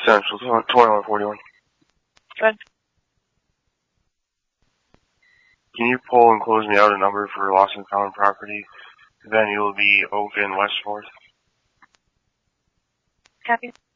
Central, 2141. Good. Can you pull and close me out a number for lost and found property? The venue will be Oak and West 4th. Copy.